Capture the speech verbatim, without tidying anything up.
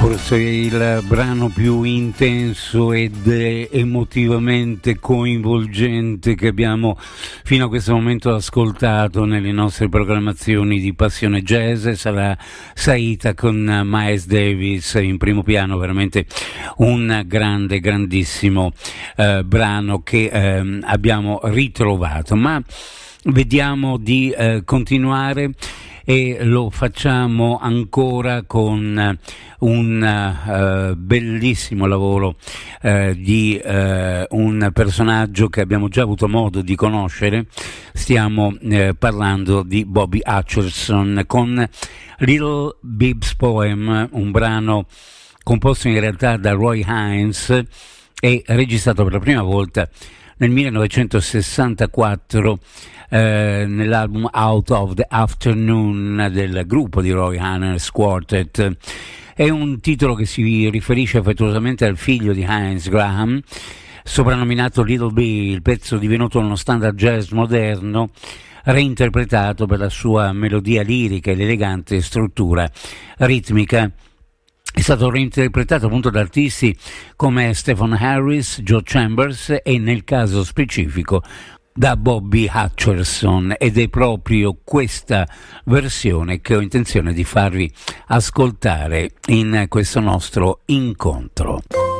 Forse il brano più intenso ed emotivamente coinvolgente che abbiamo fino a questo momento ascoltato nelle nostre programmazioni di Passione Jazz sarà Saita con Miles Davis in primo piano, veramente un grande, grandissimo eh, brano che eh, abbiamo ritrovato. Ma vediamo di eh, continuare e lo facciamo ancora con un uh, bellissimo lavoro uh, di uh, un personaggio che abbiamo già avuto modo di conoscere. Stiamo uh, parlando di Bobby Hutcherson con Little Bibbs Poem, un brano composto in realtà da Roy Haynes e registrato per la prima volta nel millenovecentosessantaquattro eh, nell'album Out of the Afternoon del gruppo di Roy Haynes Quartet. È un titolo che si riferisce affettuosamente al figlio di Haynes, Graham, soprannominato Little B. Il pezzo, divenuto uno standard jazz moderno, reinterpretato per la sua melodia lirica e l'elegante struttura ritmica. È stato reinterpretato appunto da artisti come Stephen Harris, Joe Chambers e nel caso specifico da Bobby Hutcherson, ed è proprio questa versione che ho intenzione di farvi ascoltare in questo nostro incontro.